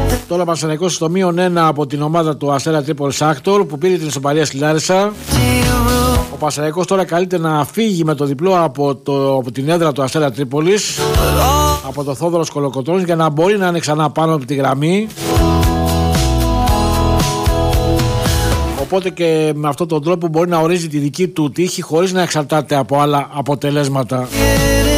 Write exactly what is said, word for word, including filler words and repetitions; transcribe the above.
Τώρα Πανσεραϊκός στο μείον ένα από την ομάδα του Αστέρα Τρίπολης Άκτορ που πήρε την ισοπαλία στη Λάρισα. Ο Πανσεραϊκός τώρα καλείται να φύγει με το διπλό από, το, από την έδρα του Αστέρα Τρίπολης, από το Θόδωρος Κολοκοτρώνης, για να μπορεί να είναι ξανά πάνω από τη γραμμή. Οπότε και με αυτόν τον τρόπο μπορεί να ορίζει τη δική του τύχη χωρίς να εξαρτάται από άλλα αποτελέσματα.